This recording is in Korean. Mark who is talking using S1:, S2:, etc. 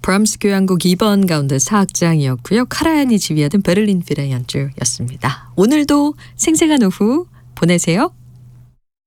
S1: 브람스 교향곡 2번 가운데 4악장이었고요. 카라얀이 지휘하던 베를린 필의 연주였습니다. 오늘도 생생한 오후 보내세요.